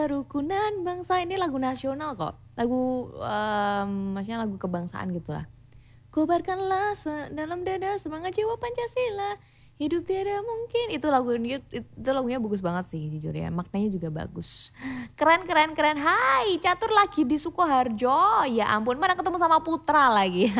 Kerukunan bangsa ini lagu nasional kok. Maksudnya lagu kebangsaan gitulah. Kobarkanlah dalam dada semangat jiwa Pancasila. Hidup tiada mungkin. Itu lagunya bagus banget sih jujur ya. Maknanya juga bagus. Keren. Hai, catur lagi di Sukoharjo. Ya ampun, mana ketemu sama Putra lagi.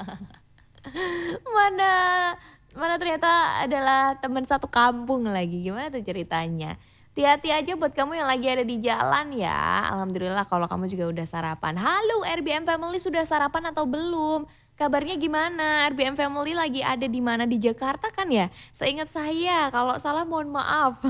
Mana ternyata adalah teman satu kampung lagi. Gimana tuh ceritanya? Hati-hati aja buat kamu yang lagi ada di jalan ya. Alhamdulillah kalau kamu juga udah sarapan. Halo RBM Family, sudah sarapan atau belum? Kabarnya gimana? RBM Family lagi ada di mana? Di Jakarta kan ya? Seingat saya, kalau salah mohon maaf.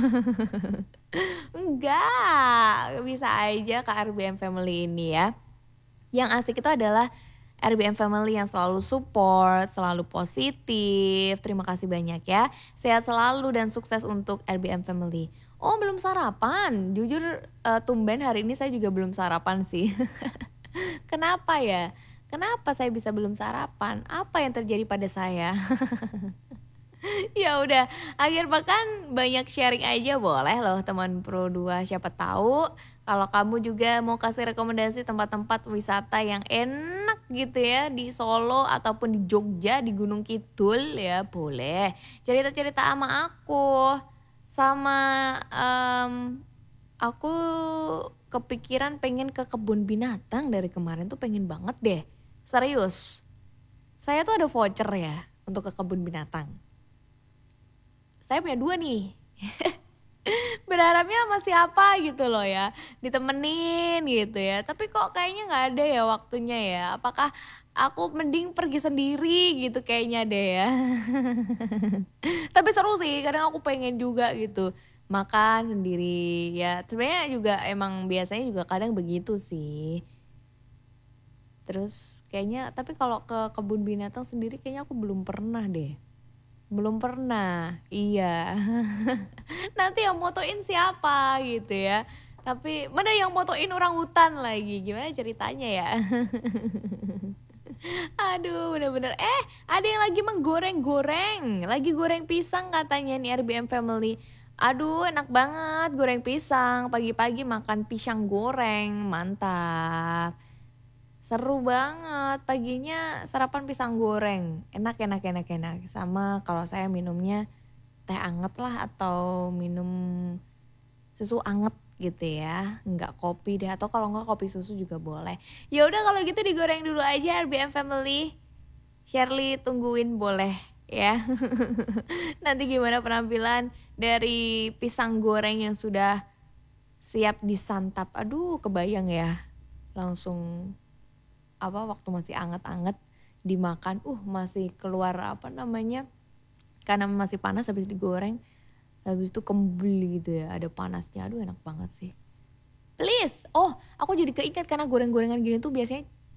Enggak, bisa aja ke RBM Family ini ya. Yang asik itu adalah RBM Family yang selalu support, selalu positif. Terima kasih banyak ya. Sehat selalu dan sukses untuk RBM Family. Oh, belum sarapan. Jujur tumben hari ini saya juga belum sarapan sih. Kenapa ya? Kenapa saya bisa belum sarapan? Apa yang terjadi pada saya? Ya udah, akhir pekan banyak sharing aja boleh loh teman Pro 2. Siapa tahu kalau kamu juga mau kasih rekomendasi tempat-tempat wisata yang enak gitu ya di Solo ataupun di Jogja, di Gunung Kidul ya boleh. Cerita-cerita sama aku. Sama aku kepikiran pengen ke kebun binatang dari kemarin tuh pengen banget deh. Serius. Saya tuh ada voucher ya untuk ke kebun binatang. Saya punya 2 nih. Berharapnya sama siapa gitu loh ya. Ditemenin gitu ya. Tapi kok kayaknya gak ada ya waktunya ya. Apakah aku mending pergi sendiri gitu kayaknya deh ya. Tapi seru sih, kadang aku pengen juga gitu. Makan sendiri ya. Sebenarnya juga emang biasanya juga kadang begitu sih. Terus kayaknya, tapi kalau ke kebun binatang sendiri kayaknya aku belum pernah deh. Belum pernah, iya. Nanti yang motoin siapa gitu ya. Tapi mana yang motoin orang hutan lagi, gimana ceritanya ya. Aduh bener-bener, ada yang lagi menggoreng-goreng. Lagi goreng pisang katanya nih RBM Family. Aduh enak banget goreng pisang. Pagi-pagi makan pisang goreng, mantap. Seru banget paginya sarapan pisang goreng. Enak. Sama kalau saya minumnya teh anget lah atau minum susu anget gitu ya. Enggak kopi deh, atau kalau enggak kopi susu juga boleh. Ya udah kalau gitu digoreng dulu aja RBM Family. Shirley tungguin boleh ya. Nanti gimana penampilan dari pisang goreng yang sudah siap disantap. Aduh kebayang ya. Langsung waktu masih anget-anget dimakan, masih keluar karena masih panas habis digoreng, habis itu kembali gitu ya, ada panasnya, aduh enak banget sih. Please, aku jadi keinget karena goreng-gorengan gini tuh biasanya